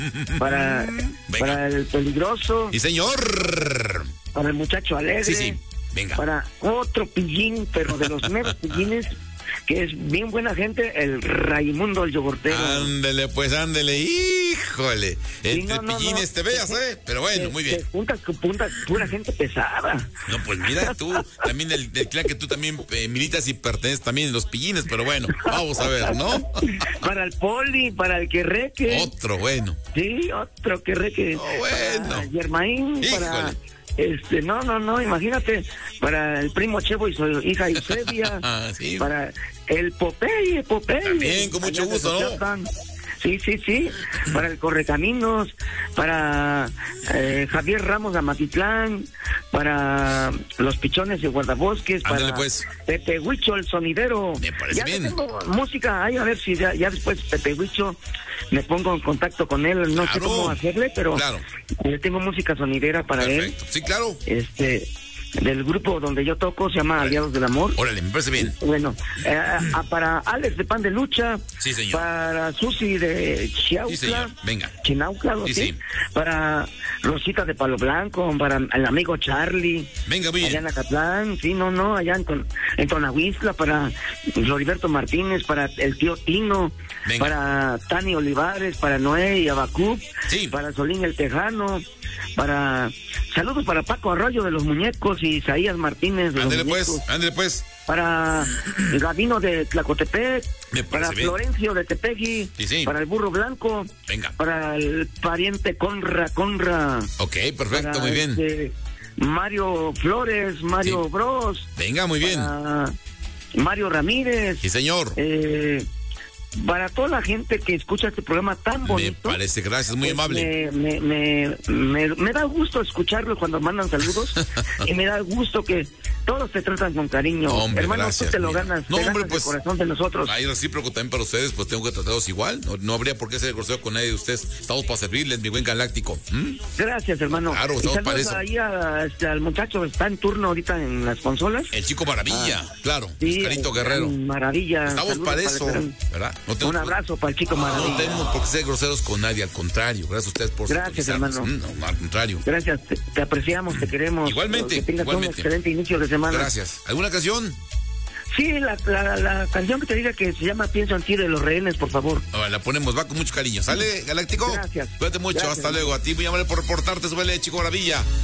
para el peligroso. Sí, señor. Para el muchacho alegre. Sí. Venga. Para otro pillín, pero de los meros pillines, que es bien buena gente, el Raimundo el Yogurtero. Ándele, pues, híjole. Entre pillines te veas, pero bueno, muy bien. Juntas con pura gente pesada. No, pues mira, tú, también del clan que tú también militas y perteneces también en los pillines, pero bueno, vamos a ver, ¿no? Para el Poli, para el Querreque. Otro bueno. Sí, otro Querreque. Oh, bueno. Para Germain, híjole. para... No, imagínate, para el primo Chevo y su hija Eusebia, sí. Para el Popeye. También, con mucho gusto, ¿no? Sí, para el Correcaminos, para Javier Ramos de Amatitlán, para los Pichones de Guardabosques, ándale, para pues. Pepe Huicho, el sonidero. Me parece bien. Tengo música ahí, a ver si ya después Pepe Huicho me pongo en contacto con él, no sé cómo hacerle, pero le tengo música sonidera para perfecto. Sí, claro. Del grupo donde yo toco, se llama Aliados del Amor. Órale, me parece bien. Bueno, para Alex de Pan de Lucha. Sí, señor. Para Susi de Chiautla. Sí, señor. Venga. Chinaucla, sí. Para Rosita de Palo Blanco, para el amigo Charlie. Venga, bien. Allá en Acatlán, allá en Tonahuistla, para Floriberto Martínez, para el tío Tino. Venga. Para Tani Olivares, para Noé y Abacup. Sí. Para Solín el Tejano. Saludos para Paco Arroyo de los Muñecos y Isaías Martínez de ándale los Muñecos. Ándale pues. Para Gavino de Tlacotepec. Para bien. Florencio de Tepegui. Sí. Para el Burro Blanco. Venga. Para el pariente Conra. Ok, perfecto, muy bien. Mario Flores, Mario Bros. Venga, muy bien. Mario Ramírez. Sí, señor. Para toda la gente que escucha este programa tan bonito. Me parece, gracias, muy amable. Me da gusto escucharlo cuando mandan saludos y me da gusto que todos te tratan con cariño. Hombre, hermano, gracias, tú te lo ganas. No, te hombre, ganas pues. el corazón de nosotros. Hay recíproco también para ustedes, pues tengo que tratarlos igual. No habría por qué ser grosero con nadie de ustedes. Estamos para servirles, mi buen galáctico. Gracias, hermano. Claro, estamos para eso. Ahí al muchacho, está en turno ahorita en las consolas. El chico Maravilla, claro. Sí, Oscarito Guerrero. Maravilla. Estamos para eso, ¿verdad? Un abrazo para el chico Maravilla. No tenemos por qué ser groseros con nadie, al contrario. Gracias a ustedes por gracias, hermano. No, al contrario. Gracias, te apreciamos, te queremos. Igualmente. Que tengas un excelente inicio de semana. Gracias. ¿Alguna canción? Sí, la canción que te diga que se llama Pienso en ti de Los Rehenes, por favor. La ponemos, va con mucho cariño. ¿Sale, Galáctico? Gracias. Cuídate mucho, gracias, hasta luego. A ti muy amable por reportarte, suele, chico Maravilla.